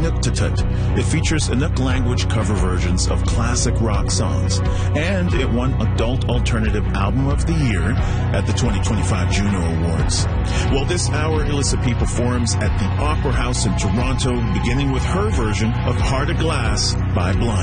Inuktitut. It features Inuk language cover versions of classic rock songs, and it won Adult Alternative Album of the Year at the 2025 Juno Awards. Well, this hour, Illicipie performs at the Opera House in Toronto, beginning with her version of Heart of Glass by Blind.